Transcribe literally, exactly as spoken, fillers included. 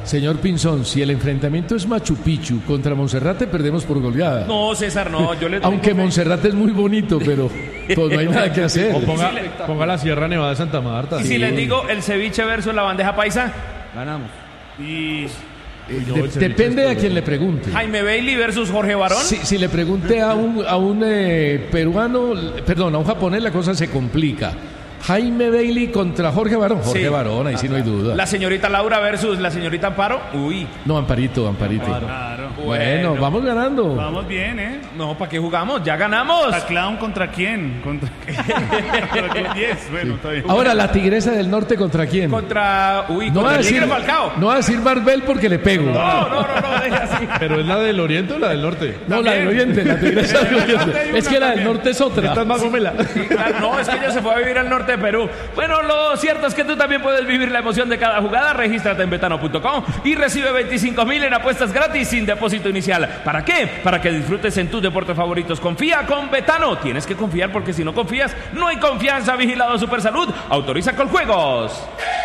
Señor Pinzón, si el enfrentamiento es Machu Picchu contra Monserrate, perdemos por goleada. No, César, no, yo le Aunque Monserrate es muy bonito, pero pues no hay nada que hacer. O ponga, ponga la Sierra Nevada de Santa Marta. Y Sí. si les digo el ceviche versus la bandeja paisa, Ganamos. Y... Eh, de- depende de a quien le pregunte. Jaime Bailey versus Jorge Barón. Si, si le pregunte a un, a un eh, peruano, perdón, a un japonés, la cosa se complica. Jaime Bailey contra Jorge Barón. Jorge Sí. Barón, ahí sí no hay duda. La señorita Laura versus la señorita Amparo. Uy. No, Amparito, Amparito. Claro. Bueno, vamos ganando. Vamos bien, ¿eh? No, ¿para qué jugamos? Ya ganamos. ¿A Clown contra quién? ¿Contra quién? diez. Bueno, está bien. Ahora, la Tigresa del Norte contra quién. Contra. Uy, No va contra a el decir, Tigre Falcao. no va a decir Marvel porque le pego. No, no, no, no, deje así. ¿Pero es la del Oriente o la del Norte? No, la del Oriente, la Tigresa del Oriente. Es que la del Norte es otra. Esta es más gomela. Sí, claro, no, es que ella se fue a vivir al norte de Perú. Bueno, lo cierto es que tú también puedes vivir la emoción de cada jugada. Regístrate en betano punto com y recibe veinticinco mil en apuestas gratis sin depósito inicial. ¿Para qué? Para que disfrutes en tus deportes favoritos. Confía con Betano. Tienes que confiar porque si no confías, no hay confianza. Vigilado Supersalud. Autoriza con juegos.